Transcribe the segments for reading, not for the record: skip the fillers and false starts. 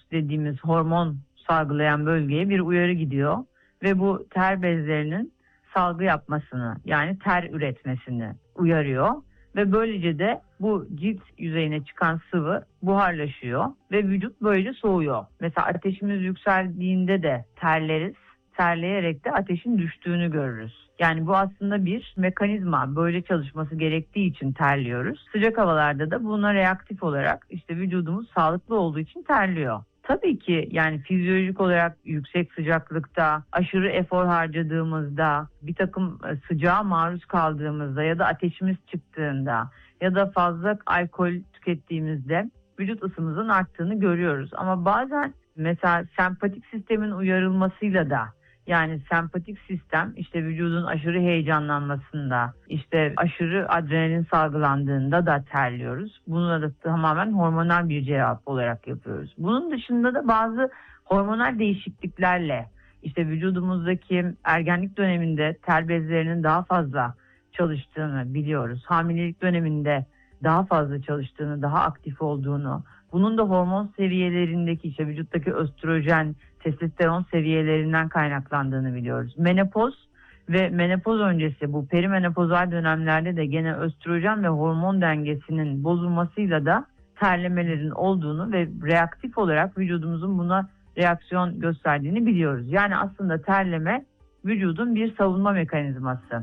dediğimiz hormon salgılayan bölgeye bir uyarı gidiyor ve bu ter bezlerinin salgı yapmasını, yani ter üretmesini uyarıyor ve böylece de bu cilt yüzeyine çıkan sıvı buharlaşıyor ve vücut böylece soğuyor. Mesela ateşimiz yükseldiğinde de terleriz. Terleyerek de ateşin düştüğünü görürüz. Yani bu aslında bir mekanizma, böyle çalışması gerektiği için terliyoruz. Sıcak havalarda da buna reaktif olarak işte vücudumuz sağlıklı olduğu için terliyor. Tabii ki yani fizyolojik olarak yüksek sıcaklıkta, aşırı efor harcadığımızda, bir takım sıcağa maruz kaldığımızda ya da ateşimiz çıktığında ya da fazla alkol tükettiğimizde vücut ısımızın arttığını görüyoruz. Ama bazen mesela sempatik sistemin uyarılmasıyla da, yani sempatik sistem işte vücudun aşırı heyecanlanmasında, işte aşırı adrenalin salgılandığında da terliyoruz. Bunu da tamamen hormonal bir cevap olarak yapıyoruz. Bunun dışında da bazı hormonal değişikliklerle işte vücudumuzdaki ergenlik döneminde ter bezlerinin daha fazla çalıştığını biliyoruz. Hamilelik döneminde daha fazla çalıştığını, daha aktif olduğunu, bunun da hormon seviyelerindeki işte vücuttaki östrojen, testosteron seviyelerinden kaynaklandığını biliyoruz. Menopoz ve menopoz öncesi bu perimenopozal dönemlerde de gene östrojen ve hormon dengesinin bozulmasıyla da terlemelerin olduğunu ve reaktif olarak vücudumuzun buna reaksiyon gösterdiğini biliyoruz. Yani aslında terleme vücudun bir savunma mekanizması.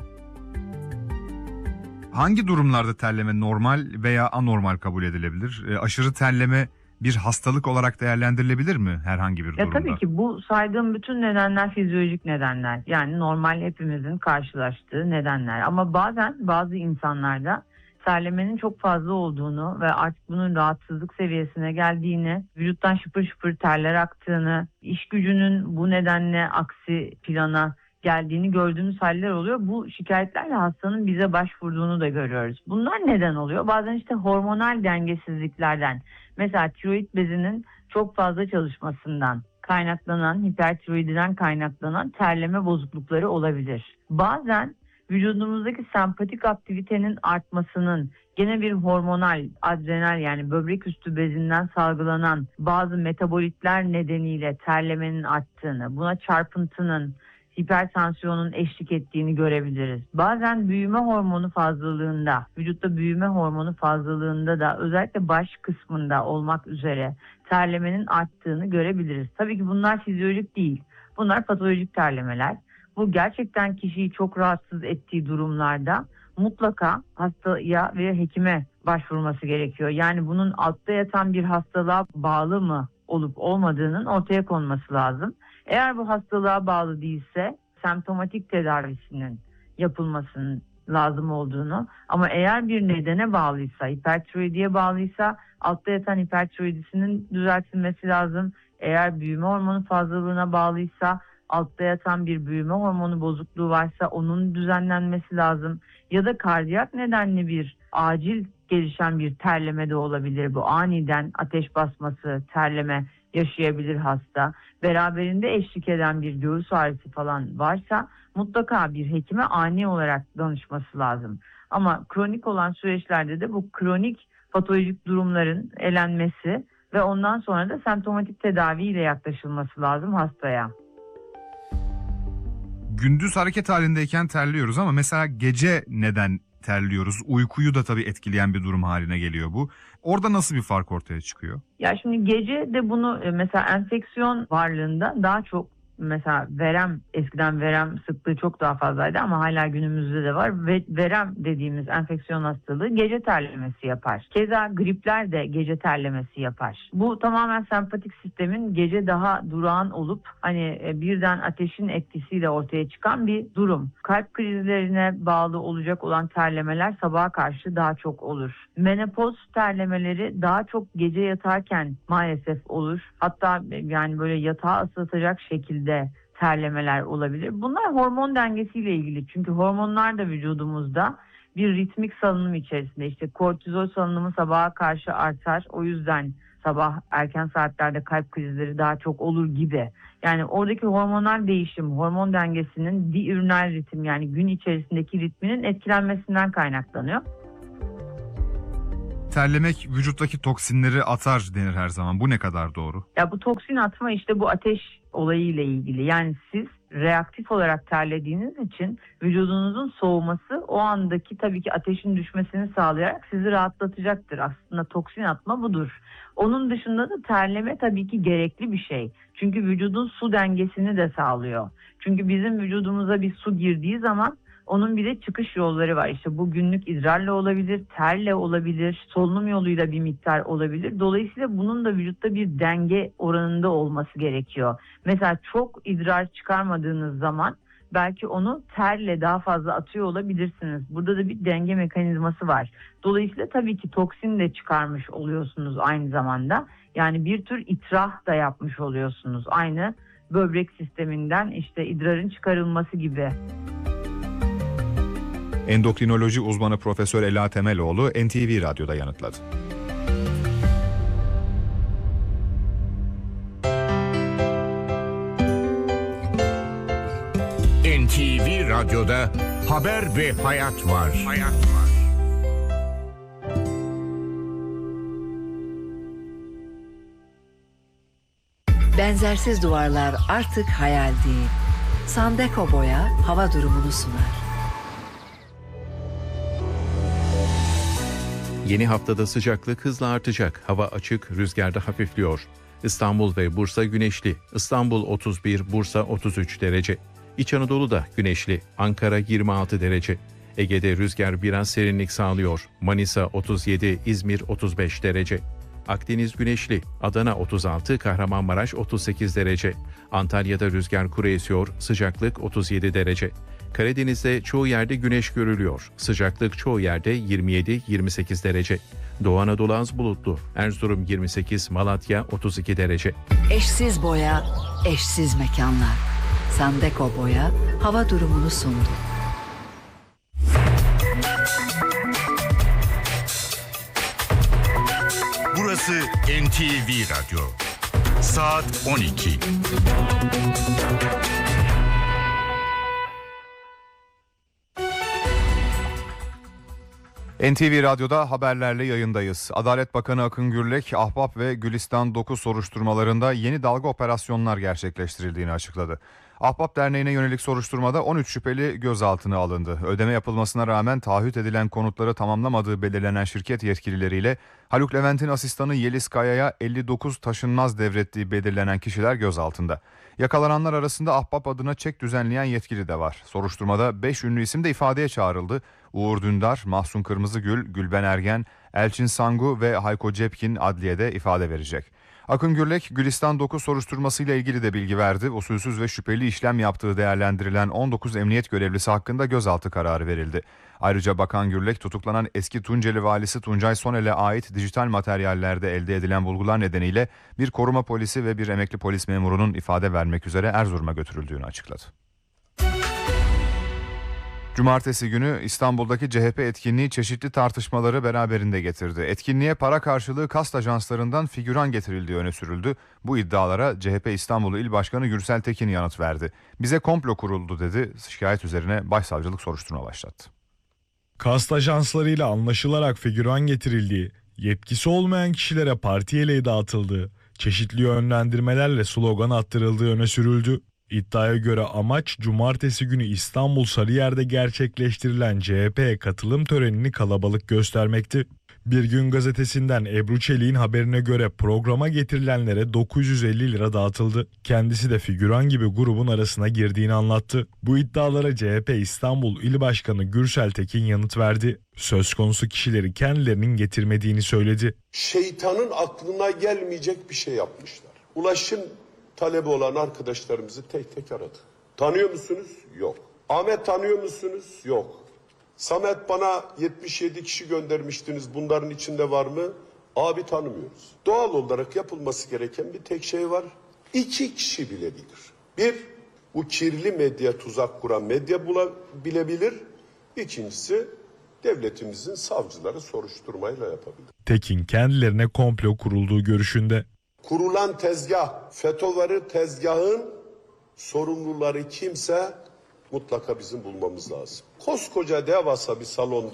Hangi durumlarda terleme normal veya anormal kabul edilebilir? Aşırı terleme bir hastalık olarak değerlendirilebilir mi herhangi bir durumda? Tabii ki bu saydığım bütün nedenler fizyolojik nedenler. Yani normal hepimizin karşılaştığı nedenler. Ama bazen bazı insanlarda terlemenin çok fazla olduğunu ve artık bunun rahatsızlık seviyesine geldiğini, vücuttan şıpır şıpır terler aktığını, iş gücünün bu nedenle aksi plana geldiğini gördüğümüz haller oluyor. Bu şikayetlerle hastanın bize başvurduğunu da görüyoruz. Bunlar neden oluyor? Bazen işte hormonal dengesizliklerden, mesela tiroid bezinin çok fazla çalışmasından kaynaklanan, hipertiroididen kaynaklanan terleme bozuklukları olabilir. Bazen vücudumuzdaki sempatik aktivitenin artmasının, gene bir hormonal, adrenal yani böbrek üstü bezinden salgılanan bazı metabolitler nedeniyle terlemenin arttığını, buna çarpıntının, hipertansiyonun eşlik ettiğini görebiliriz. Bazen büyüme hormonu fazlalığında, vücutta büyüme hormonu fazlalığında da özellikle baş kısmında olmak üzere terlemenin arttığını görebiliriz. Tabii ki bunlar fizyolojik değil. Bunlar patolojik terlemeler. Bu gerçekten kişiyi çok rahatsız ettiği durumlarda mutlaka hastaya ve hekime başvurması gerekiyor. Yani bunun altta yatan bir hastalığa bağlı mı olup olmadığının ortaya konması lazım. Eğer bu hastalığa bağlı değilse semptomatik tedavisinin yapılmasının lazım olduğunu, ama eğer bir nedene bağlıysa, hipertiroidiye bağlıysa altta yatan hipertiroidisinin düzeltilmesi lazım. Eğer büyüme hormonu fazlalığına bağlıysa, altta yatan bir büyüme hormonu bozukluğu varsa onun düzenlenmesi lazım. Ya da kardiyak nedenli bir acil gelişen bir terleme de olabilir. Bu aniden ateş basması, terleme yaşayabilir hasta. Beraberinde eşlik eden bir göğüs ağrısı falan varsa mutlaka bir hekime ani olarak danışması lazım. Ama kronik olan süreçlerde de bu kronik patolojik durumların elenmesi ve ondan sonra da semptomatik tedaviyle yaklaşılması lazım hastaya. Gündüz hareket halindeyken terliyoruz ama mesela gece neden terliyoruz? Uykuyu da tabii etkileyen bir durum haline geliyor bu. Orada nasıl bir fark ortaya çıkıyor? Ya şimdi gece de bunu mesela enfeksiyon varlığında daha çok, mesela verem, eskiden verem sıklığı çok daha fazlaydı ama hala günümüzde de var. Ve verem dediğimiz enfeksiyon hastalığı gece terlemesi yapar. Keza gripler de gece terlemesi yapar. Bu tamamen sempatik sistemin gece daha durağan olup birden ateşin etkisiyle ortaya çıkan bir durum. Kalp krizlerine bağlı olacak olan terlemeler sabaha karşı daha çok olur. Menopoz terlemeleri daha çok gece yatarken maalesef olur. Hatta yani böyle yatağa ıslatacak şekilde terlemeler olabilir. Bunlar hormon dengesiyle ilgili. Çünkü hormonlar da vücudumuzda bir ritmik salınım içerisinde. İşte kortizol salınımı sabaha karşı artar. O yüzden sabah erken saatlerde kalp krizleri daha çok olur gibi. Yani oradaki hormonal değişim, hormon dengesinin diürnal ritim, yani gün içerisindeki ritminin etkilenmesinden kaynaklanıyor. terlemek vücuttaki toksinleri atar denir her zaman. Bu ne kadar doğru? Ya bu toksin atma işte bu ateş olayıyla ilgili. Yani siz reaktif olarak terlediğiniz için vücudunuzun soğuması o andaki tabii ki ateşin düşmesini sağlayarak sizi rahatlatacaktır. Aslında toksin atma budur. Onun dışında da terleme tabii ki gerekli bir şey. Çünkü vücudun su dengesini de sağlıyor. Çünkü bizim vücudumuza bir su girdiği zaman onun bir de çıkış yolları var. İşte bu günlük idrarla olabilir, terle olabilir, solunum yoluyla bir miktar olabilir. Dolayısıyla bunun da vücutta bir denge oranında olması gerekiyor. Mesela çok idrar çıkarmadığınız zaman belki onu terle daha fazla atıyor olabilirsiniz. Burada da bir denge mekanizması var. Dolayısıyla tabii ki toksin de çıkarmış oluyorsunuz aynı zamanda. Yani bir tür itrah da yapmış oluyorsunuz. Aynı böbrek sisteminden işte idrarın çıkarılması gibi. Endokrinoloji uzmanı Profesör Ela Temeloğlu NTV Radyo'da yanıtladı. NTV Radyo'da haber ve hayat var. Benzersiz duvarlar artık hayal değil. Sandeko Boya hava durumunu sunar. Yeni haftada sıcaklık hızla artacak. Hava açık, rüzgarda hafifliyor. İstanbul ve Bursa güneşli. İstanbul 31, Bursa 33 derece. İç Anadolu'da güneşli. Ankara 26 derece. Ege'de rüzgar biraz serinlik sağlıyor. Manisa 37, İzmir 35 derece. Akdeniz güneşli. Adana 36, Kahramanmaraş 38 derece. Antalya'da rüzgar kuru esiyor. Sıcaklık 37 derece. Karadeniz'de çoğu yerde güneş görülüyor. Sıcaklık çoğu yerde 27-28 derece. Doğu Anadolu az bulutlu. Erzurum 28, Malatya 32 derece. Eşsiz boya, eşsiz mekanlar. Sandeko Boya hava durumunu sundu. Burası NTV Radyo. Saat 12. NTV Radyo'da haberlerle yayındayız. Adalet Bakanı Akın Gürlek, Ahbap ve Gülistan 9 soruşturmalarında yeni dalga operasyonlar gerçekleştirildiğini açıkladı. Ahbap Derneği'ne yönelik soruşturmada 13 şüpheli gözaltına alındı. Ödeme yapılmasına rağmen taahhüt edilen konutları tamamlamadığı belirlenen şirket yetkilileriyle Haluk Levent'in asistanı Yeliz Kaya'ya 59 taşınmaz devrettiği belirlenen kişiler gözaltında. Yakalananlar arasında Ahbap adına çek düzenleyen yetkili de var. Soruşturmada 5 ünlü isim de ifadeye çağrıldı. Uğur Dündar, Mahsun Kırmızıgül, Gülben Ergen, Elçin Sangu ve Hayko Cepkin adliyede ifade verecek. Akın Gürlek, Gülistan 9 soruşturmasıyla ilgili de bilgi verdi. Usulsüz ve şüpheli işlem yaptığı değerlendirilen 19 emniyet görevlisi hakkında gözaltı kararı verildi. Ayrıca Bakan Gürlek, tutuklanan eski Tunceli valisi Tuncay Sonel'e ait dijital materyallerde elde edilen bulgular nedeniyle bir koruma polisi ve bir emekli polis memurunun ifade vermek üzere Erzurum'a götürüldüğünü açıkladı. Cumartesi günü İstanbul'daki CHP etkinliği çeşitli tartışmaları beraberinde getirdi. Etkinliğe para karşılığı kast ajanslarından figüran getirildiği öne sürüldü. Bu iddialara CHP İstanbul İl Başkanı Gürsel Tekin yanıt verdi. Bize komplo kuruldu dedi. Şikayet üzerine başsavcılık soruşturma başlattı. Kast ajanslarıyla anlaşılarak figüran getirildiği, yetkisi olmayan kişilere parti eleği dağıtıldığı, çeşitli yönlendirmelerle slogan attırıldığı öne sürüldü. İddiaya göre amaç cumartesi günü İstanbul Sarıyer'de gerçekleştirilen CHP'ye katılım törenini kalabalık göstermekti. Bir Gün gazetesinden Ebru Çelik'in haberine göre programa getirilenlere 950 lira dağıtıldı. Kendisi de figüran gibi grubun arasına girdiğini anlattı. Bu iddialara CHP İstanbul İl Başkanı Gürsel Tekin yanıt verdi. Söz konusu kişileri kendilerinin getirmediğini söyledi. Şeytanın aklına gelmeyecek bir şey yapmışlar. Ulaşım talebi olan arkadaşlarımızı tek tek aradı. Tanıyor musunuz? Yok. Ahmet tanıyor musunuz? Yok. Samet bana 77 kişi göndermiştiniz. Bunların içinde var mı? Abi tanımıyoruz. Doğal olarak yapılması gereken bir tek şey var. 2 kişi bilebilir. Bir, bu kirli medya tuzak kuran medya bilebilir. İkincisi, devletimizin savcıları soruşturmayla yapabilir. Tekin kendilerine komplo kurulduğu görüşünde. Kurulan tezgah, FETÖ'leri tezgahın sorumluları kimse mutlaka bizim bulmamız lazım. Koskoca devasa bir salonda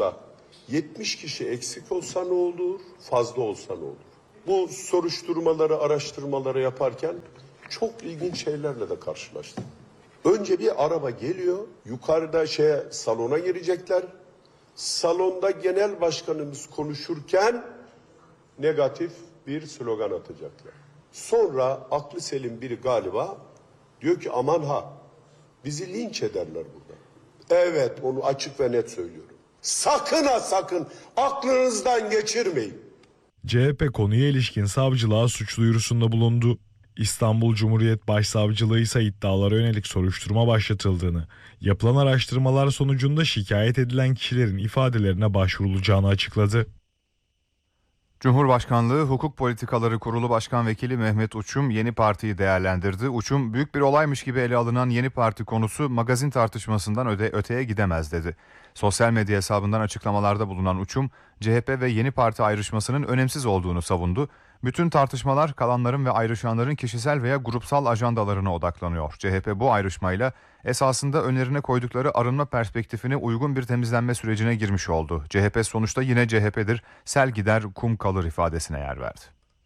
70 kişi eksik olsa ne olur, fazla olsa ne olur? Bu soruşturmaları, araştırmaları yaparken çok ilginç şeylerle de karşılaştım. Önce bir araba geliyor, yukarıda salona girecekler. Salonda genel başkanımız konuşurken negatif bir slogan atacaklar. Sonra aklı selim biri galiba diyor ki aman ha bizi linç ederler burada. Evet, onu açık ve net söylüyorum. Sakın ha sakın aklınızdan geçirmeyin. CHP konuya ilişkin savcılığa suç duyurusunda bulundu. İstanbul Cumhuriyet Başsavcılığı ise iddialara yönelik soruşturma başlatıldığını, yapılan araştırmalar sonucunda şikayet edilen kişilerin ifadelerine başvurulacağını açıkladı. Cumhurbaşkanlığı Hukuk Politikaları Kurulu Başkan Vekili Mehmet Uçum yeni partiyi değerlendirdi. Uçum, büyük bir olaymış gibi ele alınan yeni parti konusu magazin tartışmasından öteye gidemez dedi. Sosyal medya hesabından açıklamalarda bulunan Uçum, CHP ve yeni parti ayrışmasının önemsiz olduğunu savundu. Bütün tartışmalar kalanların ve ayrışanların kişisel veya grupsal ajandalarına odaklanıyor. CHP bu ayrışmayla esasında önlerine koydukları arınma perspektifine uygun bir temizlenme sürecine girmiş oldu. CHP sonuçta yine CHP'dir, sel gider kum kalır ifadesine yer verdi.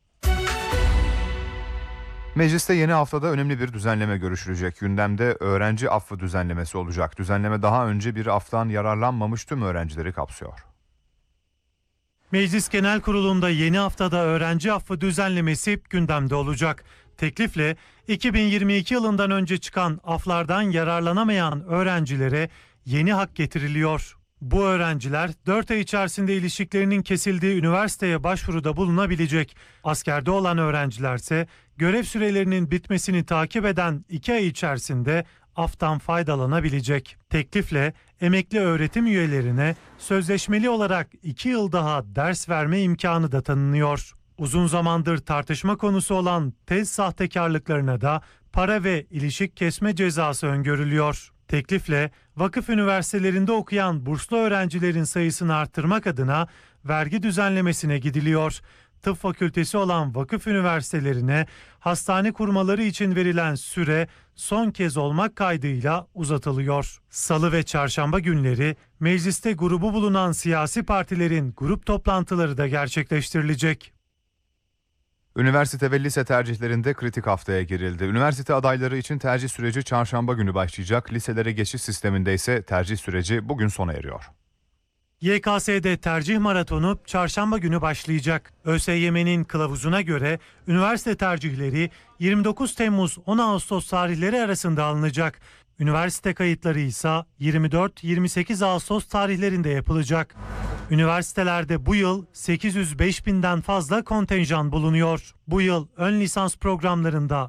Mecliste yeni haftada önemli bir düzenleme görüşülecek. Gündemde öğrenci affı düzenlemesi olacak. Düzenleme daha önce bir aftan yararlanmamış tüm öğrencileri kapsıyor. Meclis Genel Kurulu'nda yeni haftada öğrenci affı düzenlemesi gündemde olacak. Teklifle 2022 yılından önce çıkan aflardan yararlanamayan öğrencilere yeni hak getiriliyor. Bu öğrenciler 4 ay içerisinde ilişkilerinin kesildiği üniversiteye başvuruda bulunabilecek. Askerde olan öğrencilerse görev sürelerinin bitmesini takip eden 2 ay içerisinde aftan faydalanabilecek. Teklifle emekli öğretim üyelerine sözleşmeli olarak 2 yıl daha ders verme imkanı da tanınıyor. Uzun zamandır tartışma konusu olan tez sahtekarlıklarına da para ve ilişik kesme cezası öngörülüyor. Teklifle vakıf üniversitelerinde okuyan burslu öğrencilerin sayısını arttırmak adına vergi düzenlemesine gidiliyor. Tıp fakültesi olan vakıf üniversitelerine hastane kurmaları için verilen süre son kez olmak kaydıyla uzatılıyor. Salı ve çarşamba günleri mecliste grubu bulunan siyasi partilerin grup toplantıları da gerçekleştirilecek. Üniversite ve lise tercihlerinde kritik haftaya girildi. Üniversite adayları için tercih süreci çarşamba günü başlayacak. Liselere geçiş sisteminde ise tercih süreci bugün sona eriyor. YKS'de tercih maratonu çarşamba günü başlayacak. ÖSYM'nin kılavuzuna göre üniversite tercihleri 29 Temmuz-10 Ağustos tarihleri arasında alınacak. Üniversite kayıtları ise 24-28 Ağustos tarihlerinde yapılacak. Üniversitelerde bu yıl 805 binden fazla kontenjan bulunuyor. Bu yıl ön lisans programlarında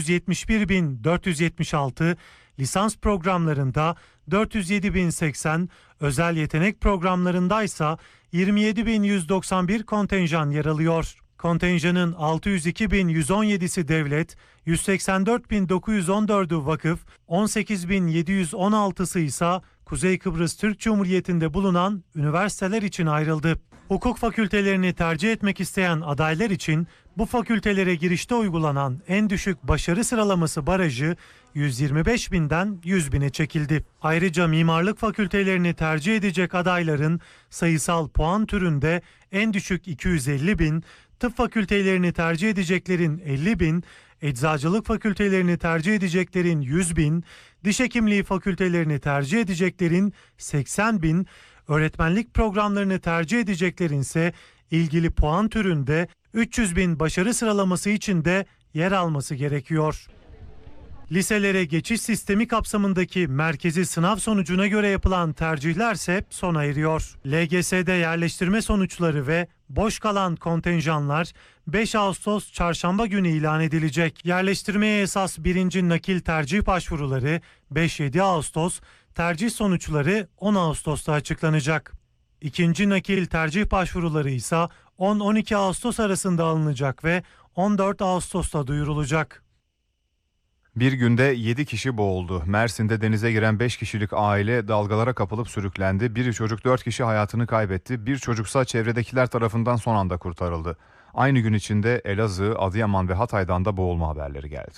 371.476, lisans programlarında 407.080, özel yetenek programlarında ise 27.191 kontenjan yer alıyor. Kontenjanın 602.117'si devlet, 184.914'ü vakıf, 18.716'sı ise Kuzey Kıbrıs Türk Cumhuriyeti'nde bulunan üniversiteler için ayrıldı. Hukuk fakültelerini tercih etmek isteyen adaylar için bu fakültelere girişte uygulanan en düşük başarı sıralaması barajı 125.000'den 100.000'e çekildi. Ayrıca mimarlık fakültelerini tercih edecek adayların sayısal puan türünde en düşük 250.000, tıp fakültelerini tercih edeceklerin 50.000, eczacılık fakültelerini tercih edeceklerin 100.000, diş hekimliği fakültelerini tercih edeceklerin 80.000, öğretmenlik programlarını tercih edeceklerin ise ilgili puan türünde 300.000 başarı sıralaması için de yer alması gerekiyor. Liselere geçiş sistemi kapsamındaki merkezi sınav sonucuna göre yapılan tercihlerse sona eriyor. LGS'de yerleştirme sonuçları ve boş kalan kontenjanlar 5 Ağustos çarşamba günü ilan edilecek. Yerleştirmeye esas 1. nakil tercih başvuruları 5-7 Ağustos, tercih sonuçları 10 Ağustos'ta açıklanacak. 2. nakil tercih başvuruları ise 10-12 Ağustos arasında alınacak ve 14 Ağustos'ta duyurulacak. Bir günde 7 kişi boğuldu. Mersin'de denize giren 5 kişilik aile dalgalara kapılıp sürüklendi. Bir çocuk 4 kişi hayatını kaybetti. Bir çocuksa çevredekiler tarafından son anda kurtarıldı. Aynı gün içinde Elazığ, Adıyaman ve Hatay'dan da boğulma haberleri geldi.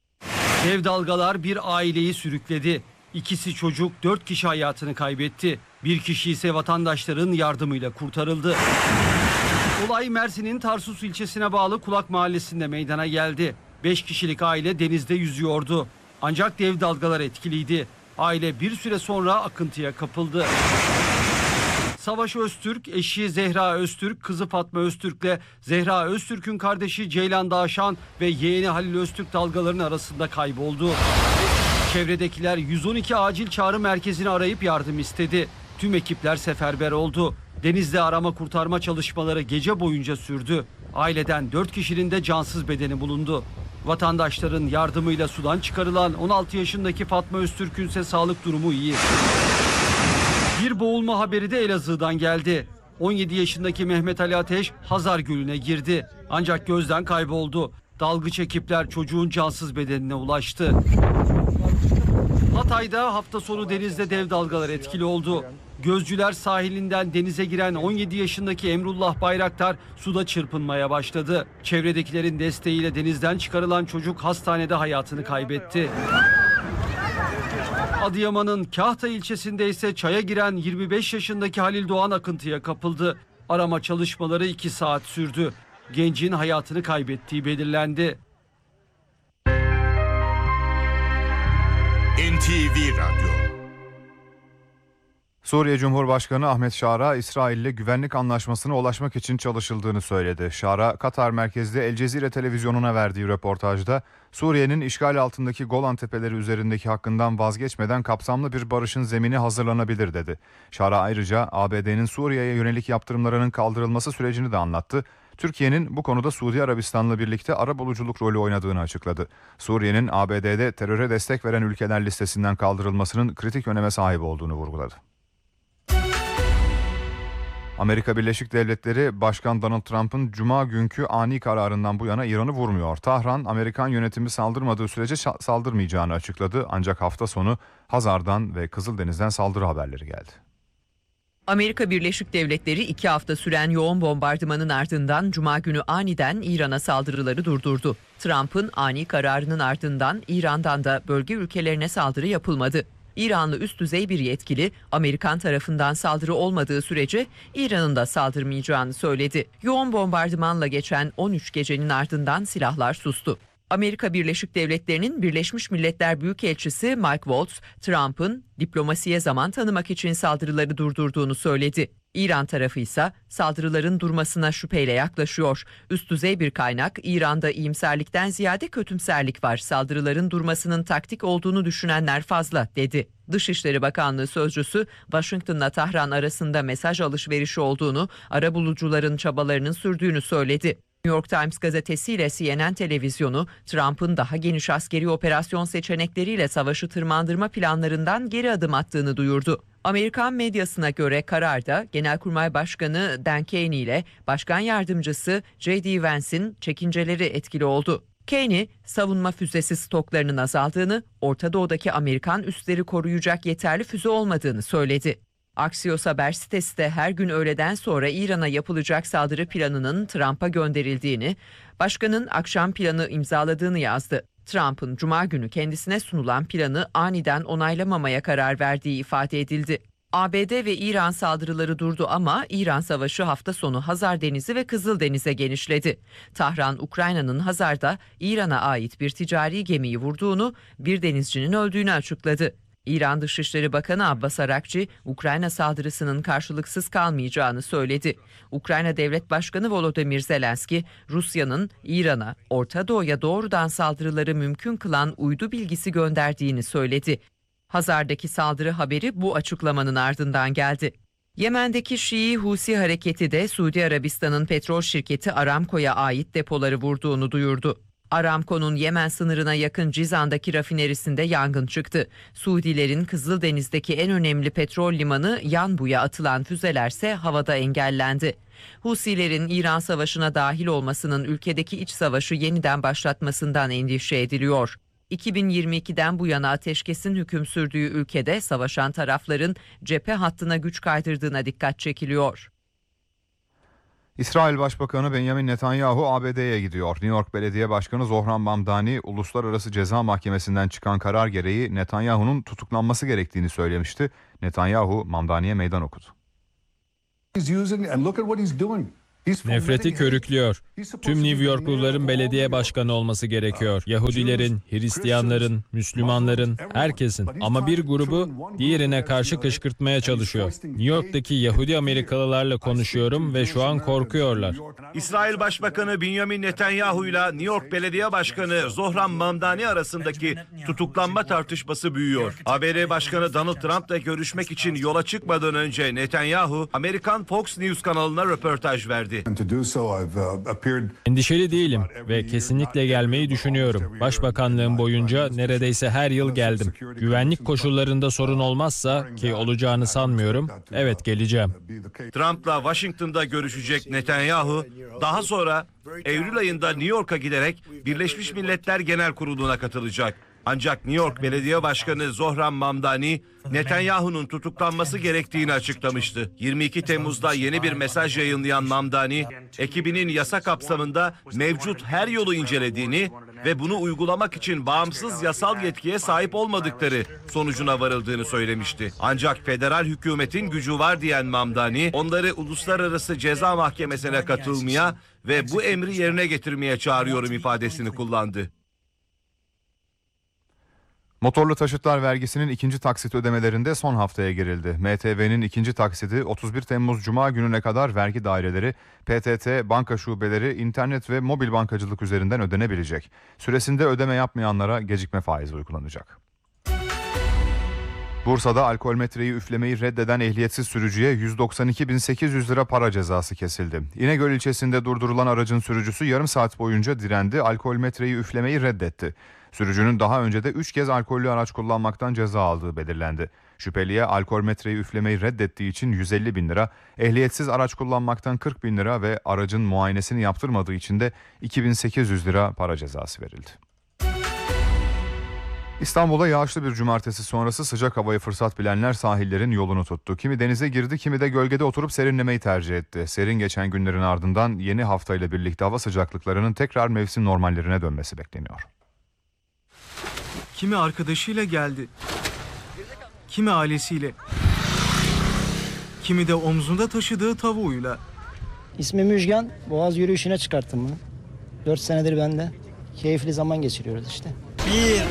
Dev dalgalar bir aileyi sürükledi. İkisi çocuk, 4 kişi hayatını kaybetti. Bir kişi ise vatandaşların yardımıyla kurtarıldı. Olay Mersin'in Tarsus ilçesine bağlı Kulak Mahallesi'nde meydana geldi. 5 kişilik aile denizde yüzüyordu. Ancak dev dalgalar etkiliydi. Aile bir süre sonra akıntıya kapıldı. Savaş Öztürk, eşi Zehra Öztürk, kızı Fatma Öztürk'le Zehra Öztürk'ün kardeşi Ceylan Dağşan ve yeğeni Halil Öztürk dalgaların arasında kayboldu. Çevredekiler 112 acil çağrı merkezini arayıp yardım istedi. Tüm ekipler seferber oldu. Denizde arama kurtarma çalışmaları gece boyunca sürdü. Aileden 4 kişinin de cansız bedeni bulundu. Vatandaşların yardımıyla sudan çıkarılan 16 yaşındaki Fatma Öztürk'ün ise sağlık durumu iyi. Bir boğulma haberi de Elazığ'dan geldi. 17 yaşındaki Mehmet Ali Ateş Hazar Gölü'ne girdi. Ancak gözden kayboldu. Dalgıç ekipler çocuğun cansız bedenine ulaştı. Hatay'da hafta sonu denizde dev dalgalar etkili oldu. Gözcüler sahilinden denize giren 17 yaşındaki Emrullah Bayraktar suda çırpınmaya başladı. Çevredekilerin desteğiyle denizden çıkarılan çocuk hastanede hayatını kaybetti. Adıyaman'ın Kahta ilçesinde ise çaya giren 25 yaşındaki Halil Doğan akıntıya kapıldı. Arama çalışmaları 2 saat sürdü. Gencin hayatını kaybettiği belirlendi. NTV Radyo. Suriye Cumhurbaşkanı Ahmet Şara, İsrail ile güvenlik anlaşmasına ulaşmak için çalışıldığını söyledi. Şara, Katar merkezli El Cezire televizyonuna verdiği röportajda, Suriye'nin işgal altındaki Golan Tepeleri üzerindeki hakkından vazgeçmeden kapsamlı bir barışın zemini hazırlanabilir dedi. Şara ayrıca ABD'nin Suriye'ye yönelik yaptırımlarının kaldırılması sürecini de anlattı. Türkiye'nin bu konuda Suudi Arabistan'la birlikte arabuluculuk rolü oynadığını açıkladı. Suriye'nin ABD'de teröre destek veren ülkeler listesinden kaldırılmasının kritik öneme sahip olduğunu vurguladı. Amerika Birleşik Devletleri Başkan Donald Trump'ın Cuma günkü ani kararından bu yana İran'ı vurmuyor. Tahran, Amerikan yönetimi saldırmadığı sürece saldırmayacağını açıkladı. Ancak hafta sonu Hazar'dan ve Kızıldeniz'den saldırı haberleri geldi. Amerika Birleşik Devletleri 2 hafta süren yoğun bombardımanın ardından Cuma günü aniden İran'a saldırıları durdurdu. Trump'ın ani kararının ardından İran'dan da bölge ülkelerine saldırı yapılmadı. İranlı üst düzey bir yetkili Amerikan tarafından saldırı olmadığı sürece İran'ın da saldırmayacağını söyledi. Yoğun bombardımanla geçen 13 gecenin ardından silahlar sustu. Amerika Birleşik Devletleri'nin Birleşmiş Milletler Büyükelçisi Mike Waltz, Trump'ın diplomasiye zaman tanımak için saldırıları durdurduğunu söyledi. İran tarafı ise saldırıların durmasına şüpheyle yaklaşıyor. Üst düzey bir kaynak, İran'da iyimserlikten ziyade kötümserlik var. Saldırıların durmasının taktik olduğunu düşünenler fazla, dedi. Dışişleri Bakanlığı sözcüsü, Washington'la Tahran arasında mesaj alışverişi olduğunu, arabulucuların çabalarının sürdüğünü söyledi. New York Times gazetesiyle CNN televizyonu, Trump'ın daha geniş askeri operasyon seçenekleriyle savaşı tırmandırma planlarından geri adım attığını duyurdu. Amerikan medyasına göre kararda Genelkurmay Başkanı Dan Kenney ile Başkan Yardımcısı J.D. Vance'in çekinceleri etkili oldu. Kenney, savunma füzesi stoklarının azaldığını, Orta Doğu'daki Amerikan üsleri koruyacak yeterli füze olmadığını söyledi. Axios haber sitesi de her gün öğleden sonra İran'a yapılacak saldırı planının Trump'a gönderildiğini, başkanın akşam planı imzaladığını yazdı. Trump'ın Cuma günü kendisine sunulan planı aniden onaylamamaya karar verdiği ifade edildi. ABD ve İran saldırıları durdu ama İran savaşı hafta sonu Hazar Denizi ve Kızıldeniz'e genişledi. Tahran, Ukrayna'nın Hazar'da İran'a ait bir ticari gemiyi vurduğunu, bir denizcinin öldüğünü açıkladı. İran Dışişleri Bakanı Abbas Arakçi, Ukrayna saldırısının karşılıksız kalmayacağını söyledi. Ukrayna Devlet Başkanı Volodymyr Zelenski, Rusya'nın İran'a, Orta Doğu'ya doğrudan saldırıları mümkün kılan uydu bilgisi gönderdiğini söyledi. Hazar'daki saldırı haberi bu açıklamanın ardından geldi. Yemen'deki Şii Husi hareketi de Suudi Arabistan'ın petrol şirketi Aramco'ya ait depoları vurduğunu duyurdu. Aramco'nun Yemen sınırına yakın Cizan'daki rafinerisinde yangın çıktı. Suudilerin Kızıldeniz'deki en önemli petrol limanı Yanbu'ya atılan füzelerse havada engellendi. Husilerin İran savaşına dahil olmasının ülkedeki iç savaşı yeniden başlatmasından endişe ediliyor. 2022'den bu yana ateşkesin hüküm sürdüğü ülkede savaşan tarafların cephe hattına güç kaydırdığına dikkat çekiliyor. İsrail Başbakanı Benjamin Netanyahu ABD'ye gidiyor. New York Belediye Başkanı Zohran Mamdani, Uluslararası Ceza Mahkemesi'nden çıkan karar gereği Netanyahu'nun tutuklanması gerektiğini söylemişti. Netanyahu, Mamdani'ye meydan okudu. Nefreti körüklüyor. Tüm New Yorkluların belediye başkanı olması gerekiyor. Yahudilerin, Hristiyanların, Müslümanların, herkesin. Ama bir grubu diğerine karşı kışkırtmaya çalışıyor. New York'taki Yahudi Amerikalılarla konuşuyorum ve şu an korkuyorlar. İsrail Başbakanı Benjamin Netanyahu ile New York Belediye Başkanı Zohran Mamdani arasındaki tutuklanma tartışması büyüyor. ABD Başkanı Donald Trump'la görüşmek için yola çıkmadan önce Netanyahu, Amerikan Fox News kanalına röportaj verdi. Endişeli değilim ve kesinlikle gelmeyi düşünüyorum. Başbakanlığım boyunca neredeyse her yıl geldim. Güvenlik koşullarında sorun olmazsa, ki olacağını sanmıyorum, evet geleceğim. Trump'la Washington'da görüşecek Netanyahu, daha sonra Eylül ayında New York'a giderek Birleşmiş Milletler Genel Kurulu'na katılacak. Ancak New York Belediye Başkanı Zohran Mamdani, Netanyahu'nun tutuklanması gerektiğini açıklamıştı. 22 Temmuz'da yeni bir mesaj yayınlayan Mamdani, ekibinin yasa kapsamında mevcut her yolu incelediğini ve bunu uygulamak için bağımsız yasal yetkiye sahip olmadıkları sonucuna varıldığını söylemişti. Ancak federal hükümetin gücü var diyen Mamdani, onları Uluslararası Ceza Mahkemesi'ne katılmaya ve bu emri yerine getirmeye çağırıyorum ifadesini kullandı. Motorlu taşıtlar vergisinin ikinci taksit ödemelerinde son haftaya girildi. MTV'nin ikinci taksidi 31 Temmuz Cuma gününe kadar vergi daireleri, PTT, banka şubeleri, internet ve mobil bankacılık üzerinden ödenebilecek. Süresinde ödeme yapmayanlara gecikme faizi uygulanacak. Bursa'da alkol metreyi üflemeyi reddeden ehliyetsiz sürücüye 192.800 lira para cezası kesildi. İnegöl ilçesinde durdurulan aracın sürücüsü yarım saat boyunca direndi, alkol metreyi üflemeyi reddetti. Sürücünün daha önce de 3 kez alkollü araç kullanmaktan ceza aldığı belirlendi. Şüpheliye alkol metreyi üflemeyi reddettiği için 150.000 lira, ehliyetsiz araç kullanmaktan 40.000 lira ve aracın muayenesini yaptırmadığı için de 2.800 lira para cezası verildi. İstanbul'da yağışlı bir cumartesi sonrası sıcak havayı fırsat bilenler sahillerin yolunu tuttu. Kimi denize girdi, kimi de gölgede oturup serinlemeyi tercih etti. Serin geçen günlerin ardından yeni haftayla birlikte hava sıcaklıklarının tekrar mevsim normallerine dönmesi bekleniyor. Kimi arkadaşıyla geldi, kimi ailesiyle, kimi de omzunda taşıdığı tavuğuyla. İsmim Müjgan, Boğaz yürüyüşüne çıkarttım bunu. 4 senedir bende. Keyifli zaman geçiriyoruz işte. 1, 2, 3.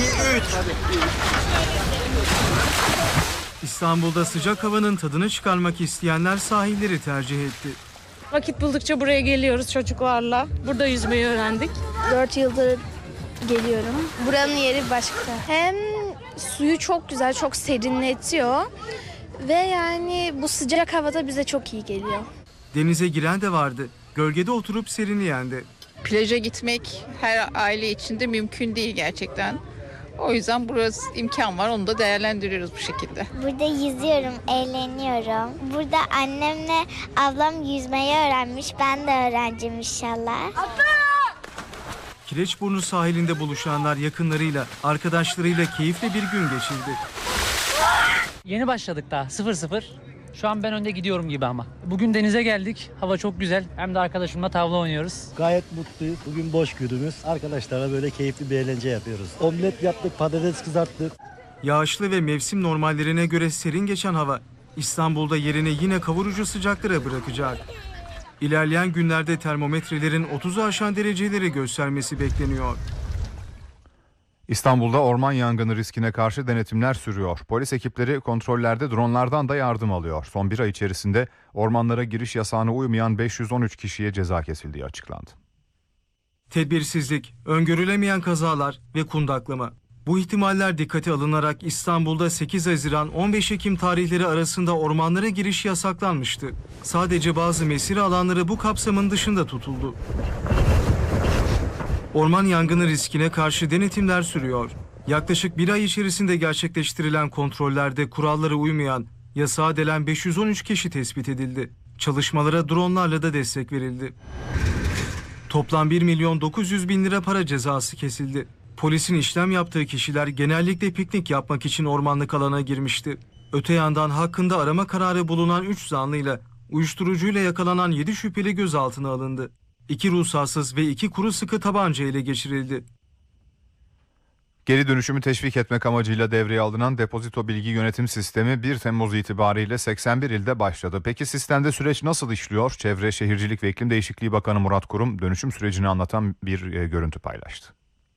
İstanbul'da sıcak havanın tadını çıkarmak isteyenler sahilleri tercih etti. Vakit buldukça buraya geliyoruz çocuklarla. Burada yüzmeyi öğrendik. 4 yıldır geliyorum. Buranın yeri başka. Hem suyu çok güzel, çok serinletiyor ve yani bu sıcak havada bize çok iyi geliyor. Denize giren de vardı, gölgede oturup serinleyen de. Plaja gitmek her aile için de mümkün değil gerçekten. O yüzden burası imkan var, onu da değerlendiriyoruz bu şekilde. Burada yüzüyorum, eğleniyorum. Burada annemle ablam yüzmeyi öğrenmiş, ben de öğreneceğim inşallah. Kireçburnu sahilinde buluşanlar yakınlarıyla, arkadaşlarıyla keyifle bir gün geçirdi. Yeni başladık daha 0-0. Şu an ben önde gidiyorum gibi ama. Bugün denize geldik. Hava çok güzel. Hem de arkadaşımla tavla oynuyoruz. Gayet mutluyuz. Bugün boş günümüz. Arkadaşlarla böyle keyifli bir eğlence yapıyoruz. Omlet yaptık, patates kızarttık. Yağışlı ve mevsim normallerine göre serin geçen hava İstanbul'da yerini yine kavurucu sıcaklara bırakacak. İlerleyen günlerde termometrelerin 30'u aşan dereceleri göstermesi bekleniyor. İstanbul'da orman yangını riskine karşı denetimler sürüyor. Polis ekipleri kontrollerde dronlardan da yardım alıyor. Son bir ay içerisinde ormanlara giriş yasağına uymayan 513 kişiye ceza kesildiği açıklandı. Tedbirsizlik, öngörülemeyen kazalar ve kundaklama. Bu ihtimaller dikkate alınarak İstanbul'da 8 Haziran 15 Ekim tarihleri arasında ormanlara giriş yasaklanmıştı. Sadece bazı mesire alanları bu kapsamın dışında tutuldu. Orman yangını riskine karşı denetimler sürüyor. Yaklaşık bir ay içerisinde gerçekleştirilen kontrollerde kurallara uymayan, yasağa delen 513 kişi tespit edildi. Çalışmalara dronlarla da destek verildi. Toplam 1.900.000 lira para cezası kesildi. Polisin işlem yaptığı kişiler genellikle piknik yapmak için ormanlık alana girmişti. Öte yandan hakkında arama kararı bulunan 3 zanlıyla Uyuşturucuyla yakalanan 7 şüpheli gözaltına alındı. 2 ruhsatsız ve 2 kuru sıkı tabanca ele geçirildi. Geri dönüşümü teşvik etmek amacıyla devreye alınan depozito bilgi yönetim sistemi 1 Temmuz itibariyle 81 ilde başladı. Peki sistemde süreç nasıl işliyor? Çevre, Şehircilik ve İklim Değişikliği Bakanı Murat Kurum dönüşüm sürecini anlatan bir görüntü paylaştı.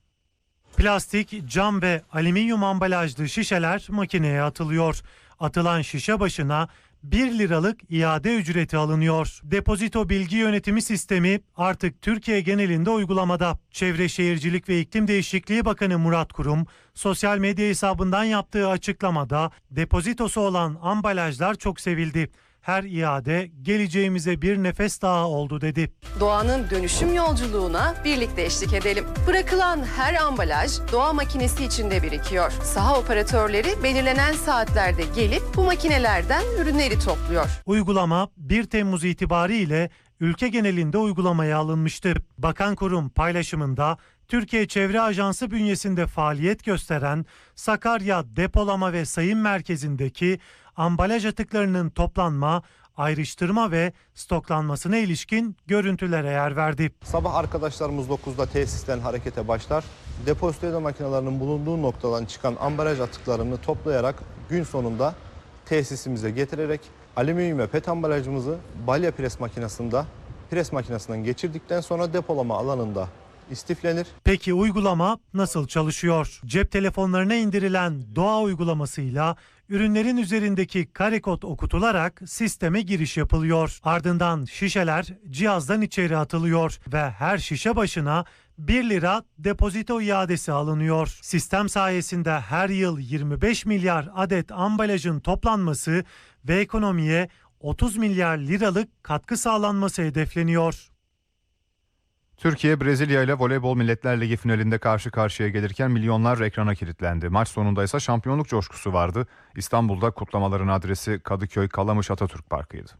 Plastik, cam ve alüminyum ambalajlı şişeler makineye atılıyor. Atılan şişe başına 1 liralık iade ücreti alınıyor. Depozito bilgi yönetimi sistemi artık Türkiye genelinde uygulamada. Çevre, Şehircilik ve İklim Değişikliği Bakanı Murat Kurum, sosyal medya hesabından yaptığı açıklamada depozitosu olan ambalajlar çok sevildi. Her iade geleceğimize bir nefes daha oldu dedi. Doğanın dönüşüm yolculuğuna birlikte eşlik edelim. Bırakılan her ambalaj doğa makinesi içinde birikiyor. Saha operatörleri belirlenen saatlerde gelip bu makinelerden ürünleri topluyor. Uygulama 1 Temmuz itibariyle ülke genelinde uygulamaya alınmıştı. Bakan Kurum paylaşımında Türkiye Çevre Ajansı bünyesinde faaliyet gösteren Sakarya Depolama ve Sayım Merkezi'ndeki ambalaj atıklarının toplanma, ayrıştırma ve stoklanmasına ilişkin görüntülere yer verdi. Sabah arkadaşlarımız 9'da tesisten harekete başlar. Depozito makinelerinin bulunduğu noktadan çıkan ambalaj atıklarını toplayarak gün sonunda tesisimize getirerek alüminyum ve pet ambalajımızı balya pres makinesinden geçirdikten sonra depolama alanında istiflenir. Peki uygulama nasıl çalışıyor? Cep telefonlarına indirilen Doğa uygulamasıyla ürünlerin üzerindeki kare kod okutularak sisteme giriş yapılıyor. Ardından şişeler cihazdan içeri atılıyor ve her şişe başına 1 lira depozito iadesi alınıyor. Sistem sayesinde her yıl 25 milyar adet ambalajın toplanması ve ekonomiye 30 milyar liralık katkı sağlanması hedefleniyor. Türkiye, Brezilya ile Voleybol Milletler Ligi finalinde karşı karşıya gelirken milyonlar ekrana kilitlendi. Maç sonunda ise şampiyonluk coşkusu vardı. İstanbul'da kutlamaların adresi Kadıköy Kalamış Atatürk Parkı'ydı.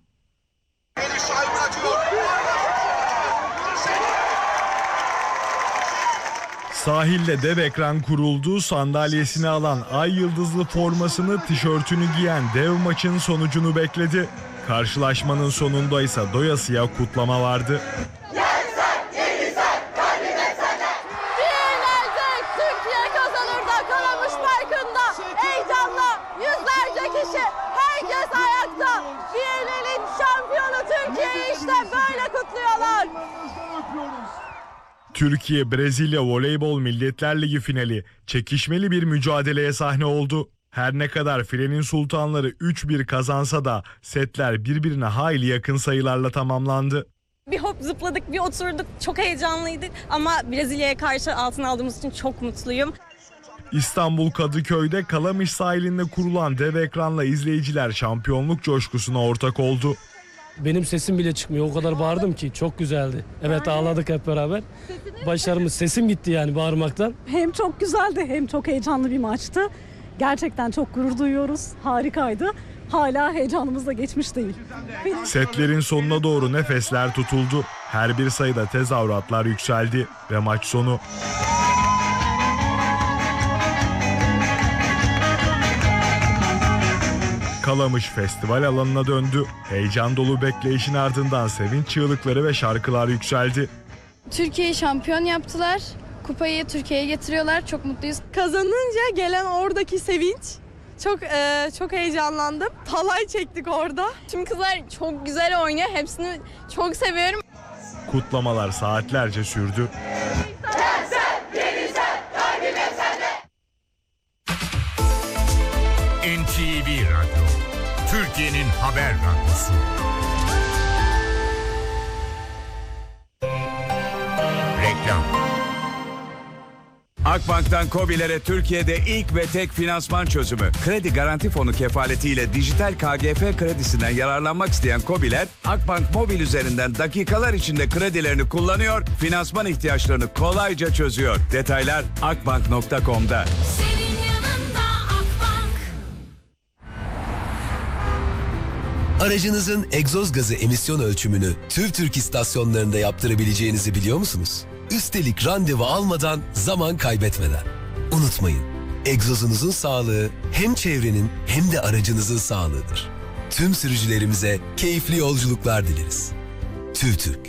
Sahilde dev ekran kuruldu, sandalyesini alan ay yıldızlı formasını, tişörtünü giyen dev maçın sonucunu bekledi. Karşılaşmanın sonunda ise doyasıya kutlama vardı. Türkiye Brezilya Voleybol Milletler Ligi finali çekişmeli bir mücadeleye sahne oldu. Her ne kadar filenin sultanları 3-1 kazansa da setler birbirine hayli yakın sayılarla tamamlandı. Bir hop zıpladık, bir oturduk. Çok heyecanlıydık ama Brezilya'ya karşı altın aldığımız için çok mutluyum. İstanbul Kadıköy'de Kalamış sahilinde kurulan dev ekranla izleyiciler şampiyonluk coşkusuna ortak oldu. Benim sesim bile çıkmıyor. O kadar bağırdım ki çok güzeldi. Evet, ağladık hep beraber. Başarımız, sesim gitti yani bağırmaktan. Hem çok güzeldi hem çok heyecanlı bir maçtı. Gerçekten çok gurur duyuyoruz. Harikaydı. Hala heyecanımız da geçmiş değil. Setlerin sonuna doğru nefesler tutuldu. Her bir sayıda tezahüratlar yükseldi ve maç sonu. Kalamış festival alanına döndü. Heyecan dolu bekleyişin ardından sevinç çığlıkları ve şarkılar yükseldi. Türkiye'yi şampiyon yaptılar. Kupayı Türkiye'ye getiriyorlar. Çok mutluyuz. Kazanınca gelen oradaki sevinç çok heyecanlandım. Halay çektik orada. Tüm kızlar çok güzel oynuyor. Hepsini çok seviyorum. Kutlamalar saatlerce sürdü. NTV Radyo, Türkiye'nin haber radyosu. Reklam. Akbank'tan KOBİ'lere Türkiye'de ilk ve tek finansman çözümü. Kredi Garanti Fonu kefaletiyle dijital KGF kredisinden yararlanmak isteyen KOBİ'ler Akbank Mobil üzerinden dakikalar içinde kredilerini kullanıyor, finansman ihtiyaçlarını kolayca çözüyor. Detaylar akbank.com'da. Aracınızın egzoz gazı emisyon ölçümünü TÜV istasyonlarında yaptırabileceğinizi biliyor musunuz? Üstelik randevu almadan, zaman kaybetmeden. Unutmayın, egzozunuzun sağlığı hem çevrenin hem de aracınızın sağlığıdır. Tüm sürücülerimize keyifli yolculuklar dileriz. TÜVTÜRK.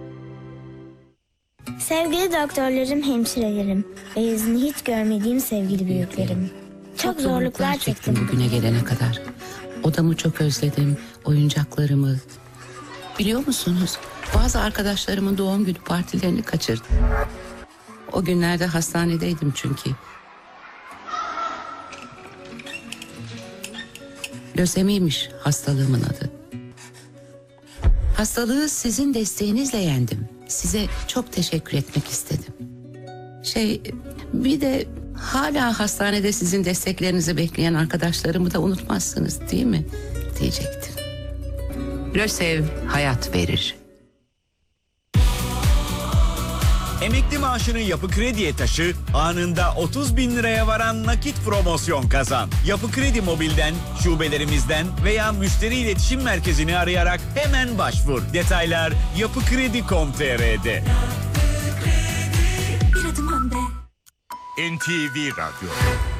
Sevgili doktorlarım, hemşirelerim ve yüzünü hiç görmediğim sevgili büyüklerim. Çok zorluklar çektim bugüne gelene kadar. Odamı çok özledim, oyuncaklarımı. Biliyor musunuz? Bazı arkadaşlarımın doğum günü partilerini kaçırdım. O günlerde hastanedeydim çünkü. Lösemiymiş hastalığımın adı. Hastalığı sizin desteğinizle yendim. Size çok teşekkür etmek istedim. Bir de hala hastanede sizin desteklerinizi bekleyen arkadaşlarımı da unutmazsınız değil mi? Diyecektim. Lösev hayat verir. Emekli maaşını Yapı Kredi'ye taşı, anında 30.000 liraya varan nakit promosyon kazan. Yapı Kredi Mobil'den, şubelerimizden veya müşteri iletişim merkezini arayarak hemen başvur. Detaylar yapıkredi.com.tr'de. Bir adım önde. NTV Radyo.